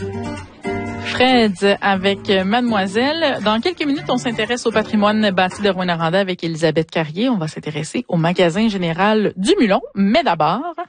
Fred avec Mademoiselle. Dans quelques minutes, on s'intéresse au patrimoine bâti de Rouyn-Noranda avec Elisabeth Carrier. On va s'intéresser au magasin général du Mulon. Mais d'abord,